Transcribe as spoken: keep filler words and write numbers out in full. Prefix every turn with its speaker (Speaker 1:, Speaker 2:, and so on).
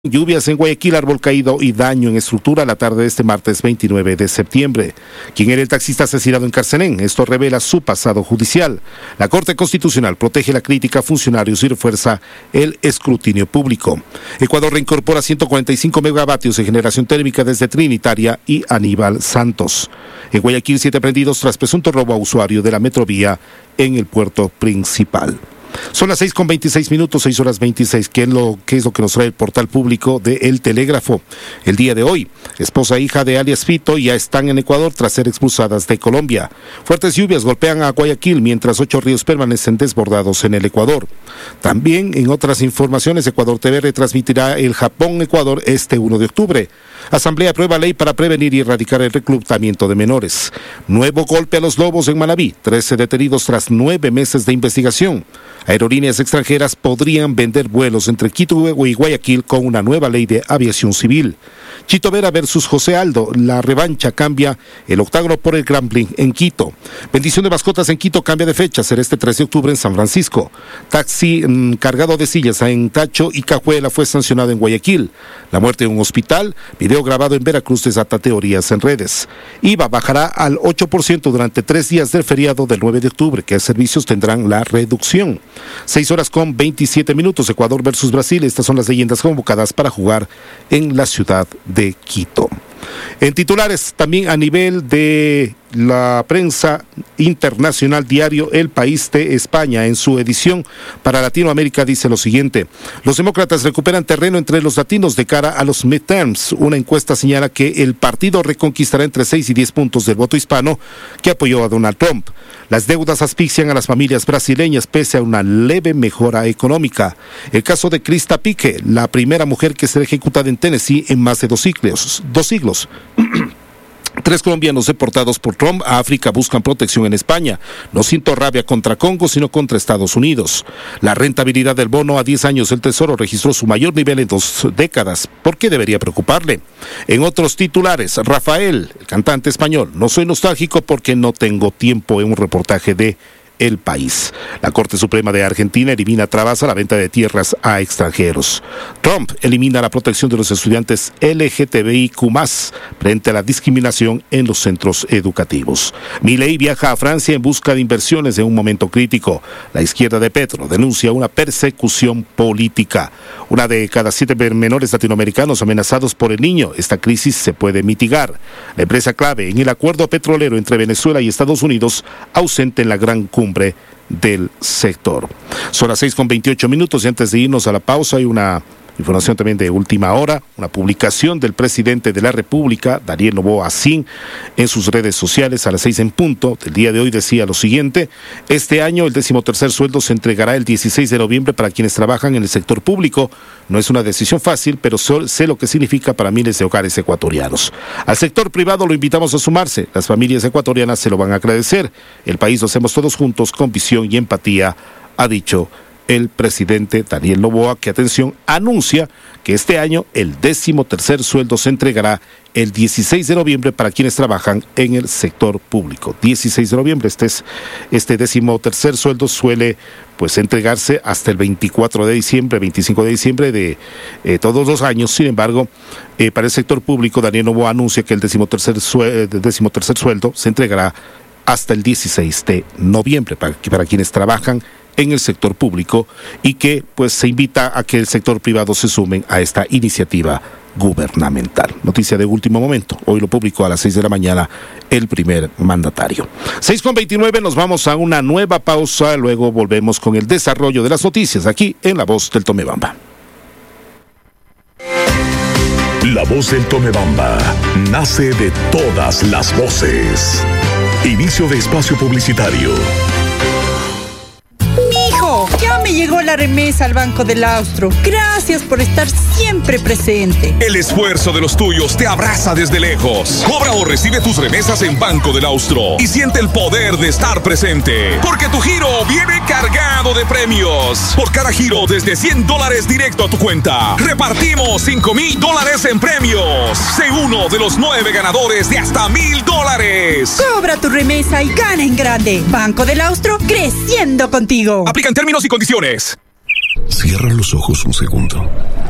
Speaker 1: Lluvias en Guayaquil, árbol caído y daño en estructura la tarde de este martes veintinueve de septiembre. ¿Quién era el taxista asesinado en Carcelén? Esto revela su pasado judicial. La Corte Constitucional protege la crítica a funcionarios y refuerza el escrutinio público. Ecuador reincorpora ciento cuarenta y cinco megavatios de generación térmica desde Trinitaria y Aníbal Santos. En Guayaquil, siete prendidos tras presunto robo a usuario de la Metrovía en el puerto principal. Son las seis con veintiséis minutos, seis horas veintiséis. ¿Qué es lo, qué es lo que nos trae el portal público de El Telégrafo? El día de hoy, esposa e hija de alias Fito ya están en Ecuador tras ser expulsadas de Colombia. Fuertes lluvias golpean a Guayaquil mientras ocho ríos permanecen desbordados en el Ecuador. También en otras informaciones, Ecuador T V retransmitirá el Japón-Ecuador este uno de octubre. Asamblea aprueba ley para prevenir y erradicar el reclutamiento de menores. Nuevo golpe a los lobos en Manabí, trece detenidos tras nueve meses de investigación. Aerolíneas extranjeras podrían vender vuelos entre Quito y Guayaquil con una nueva ley de aviación civil. Chito Vera versus José Aldo, la revancha cambia el octágono por el Grambling en Quito. Bendición de mascotas en Quito cambia de fecha, será este tres de octubre en San Francisco. Taxi mmm, cargado de sillas en Tacho y Cajuela fue sancionado en Guayaquil. La muerte en un hospital, video grabado en Veracruz desata teorías en redes. I V A bajará al ocho por ciento durante tres días del feriado del nueve de octubre, que servicios tendrán la reducción. seis horas con veintisiete minutos, Ecuador versus Brasil, estas son las leyendas convocadas para jugar en la ciudad de Quito. En titulares, también a nivel de la prensa internacional, diario El País de España, en su edición para Latinoamérica, dice lo siguiente: los demócratas recuperan terreno entre los latinos de cara a los midterms. Una encuesta señala que el partido reconquistará entre seis y diez puntos del voto hispano que apoyó a Donald Trump. Las deudas asfixian a las familias brasileñas pese a una leve mejora económica. El caso de Krista Pique, la primera mujer que será ejecutada en Tennessee en más de dos siglos. Dos siglos. Tres colombianos deportados por Trump a África buscan protección en España. No siento rabia contra Congo, sino contra Estados Unidos. La rentabilidad del bono a diez años del Tesoro registró su mayor nivel en dos décadas. ¿Por qué debería preocuparle? En otros titulares, Rafael, el cantante español: no soy nostálgico porque no tengo tiempo, en un reportaje de El País. La Corte Suprema de Argentina elimina trabas a la venta de tierras a extranjeros. Trump elimina la protección de los estudiantes L G T B I Q más, frente a la discriminación en los centros educativos. Milei viaja a Francia en busca de inversiones en un momento crítico. La izquierda de Petro denuncia una persecución política. Una de cada siete menores latinoamericanos amenazados por el niño. Esta crisis se puede mitigar. La empresa clave en el acuerdo petrolero entre Venezuela y Estados Unidos, ausente en la gran cumbre del sector. Son las seis con veintiocho minutos y antes de irnos a la pausa hay una información también de última hora, una publicación del presidente de la República, Daniel Noboa Sin, en sus redes sociales a las seis en punto del día de hoy. Decía lo siguiente: este año el decimotercer sueldo se entregará el dieciséis de noviembre para quienes trabajan en el sector público. No es una decisión fácil, pero sé lo que significa para miles de hogares ecuatorianos. Al sector privado lo invitamos a sumarse. Las familias ecuatorianas se lo van a agradecer. El país lo hacemos todos juntos con visión y empatía, ha dicho el presidente Daniel Noboa, que, atención, anuncia que este año el décimo tercer sueldo se entregará el dieciséis de noviembre para quienes trabajan en el sector público. dieciséis de noviembre, este es este décimo tercer sueldo suele pues entregarse hasta el veinticuatro de diciembre, veinticinco de diciembre de eh, todos los años. Sin embargo, eh, para el sector público, Daniel Noboa anuncia que el décimo tercer sueldo, décimo tercer sueldo se entregará hasta el dieciséis de noviembre para, para quienes trabajan en el sector público, y que pues se invita a que el sector privado se sumen a esta iniciativa gubernamental. Noticia de último momento, hoy lo publicó a las seis de la mañana el primer mandatario. seis con veintinueve, nos vamos a una nueva pausa, luego volvemos con el desarrollo de las noticias aquí en La Voz del Tomebamba.
Speaker 2: La Voz del Tomebamba nace de todas las voces. Inicio de espacio publicitario.
Speaker 3: Ya me llegó la remesa al Banco del Austro. Gracias por estar siempre presente.
Speaker 4: El esfuerzo de los tuyos te abraza desde lejos. Cobra o recibe tus remesas en Banco del Austro y siente el poder de estar presente. Porque tu giro viene cargado de premios. Por cada giro desde cien dólares directo a tu cuenta, repartimos cinco mil dólares en premios. Sé uno de los nueve ganadores de hasta mil dólares.
Speaker 3: Cobra tu remesa y gana en grande. Banco del Austro, creciendo contigo.
Speaker 4: Aplican términos y condiciones.
Speaker 2: Cierra los ojos un segundo.